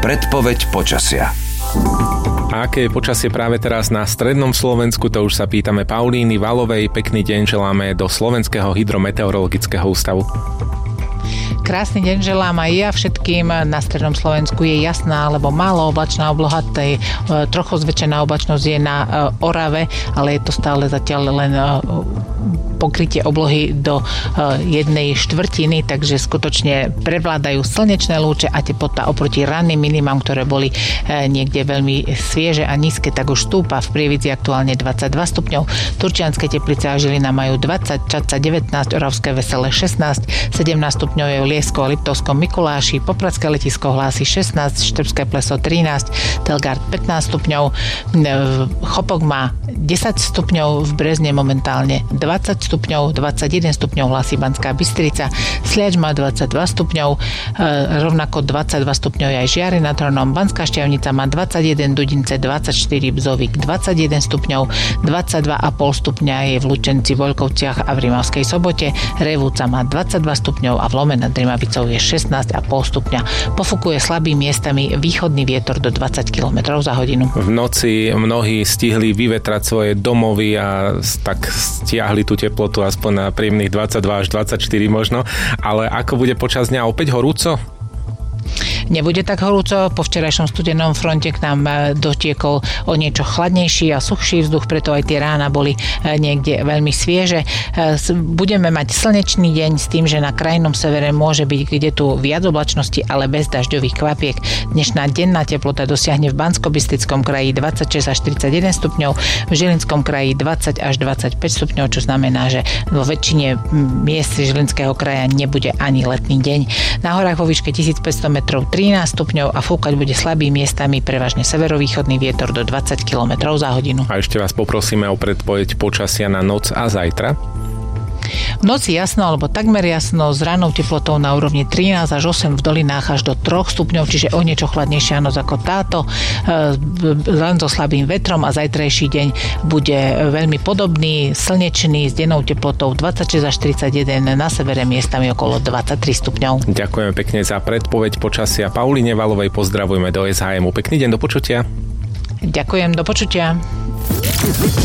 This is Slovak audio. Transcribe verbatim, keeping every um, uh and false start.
Predpoveď počasia. A aké je počasie práve teraz na strednom Slovensku, to už sa pýtame Paulíny Valovej. Pekný deň želáme do Slovenského hydrometeorologického ústavu. Krásny deň želám aj ja všetkým. Na strednom Slovensku je jasná alebo málo oblačná obloha, tej trochu zväčšená oblačnosť je na Orave, ale je to stále zatiaľ len pokrytie oblohy do jednej štvrtiny, takže skutočne prevládajú slnečné lúče a teplota oproti ranným minimám, ktoré boli niekde veľmi svieže a nízke, tak už stúpa. V Prievidzi aktuálne dvadsaťdva stupňov, Turčianske Teplice a Žilina majú dvadsať, Čadca devätnásť, Oravské Veselé šestnásť, sedemnásť stupňov je v Liesko a Liptovskom Mikuláši, Popradské Letisko hlási šestnásť, Štrbské Pleso trinásť, Telgard pätnásť stupňov, Chopok má desať stupňov, v Brezne momentálne dvadsať stupňov, dvadsaťjeden stupňov hlási Banská Bystrica, Sliač má dvadsaťdva stupňov, rovnako dvadsaťdva stupňov je aj Žiary nad Hronom, Banská Štiavnica má dvadsaťjeden, Dudince dvadsaťštyri, Bzovík dvadsaťjeden stupňov, dvadsaťdva a pol stupňa je v Lučenci, Voľkovciach a v Rimavskej Sobote, Revúca má dvadsaťdva stupňov a v Lome nad Rimavicou je šestnásť a pol stupňa. Pofukuje slabými miestami východný vietor do dvadsať kilometrov za hodinu. V noci mnohí stihli vyvetrať svoje domovy a tak stiahli tú teplotu aspoň na príjemných dvadsaťdva až dvadsaťštyri možno, ale ako bude počas dňa, opäť horúco? Nebude tak horúco, po včerajšom studenom fronte k nám dotiekol o niečo chladnejší a suchší vzduch, preto aj tie rána boli niekde veľmi svieže. Budeme mať slnečný deň s tým, že na krajnom severe môže byť kde tu viac oblačnosti, ale bez dažďových kvapiek. Dnešná denná teplota dosiahne v Banskobystrickom kraji dvadsaťšesť až tridsaťjeden stupňov, v Žilinskom kraji dvadsať až dvadsaťpäť stupňov, čo znamená, že vo väčšine miest Žilinského kraja nebude ani letný deň. Na horách vo výške tisícpäťsto metrov trinásť stupňov a fúkať bude slabými miestami prevažne severovýchodný vietor do dvadsať kilometrov za hodinu. A ešte vás poprosíme o predpoveď počasia na noc a zajtra. V noci jasno alebo takmer jasno s rannou teplotou na úrovni trinásť až osem, v dolinách až do tri stupňov, čiže o niečo chladnejšia noc ako táto, len so slabým vetrom, a zajtrajší deň bude veľmi podobný, slnečný s dennou teplotou dvadsaťšesť až tridsaťjeden, na severe miestami okolo dvadsaťtri stupňov. Ďakujeme pekne za predpoveď počasia. Paulíne Valovej pozdravujeme do es há emu. Pekný deň, do počutia. Ďakujem, do počutia.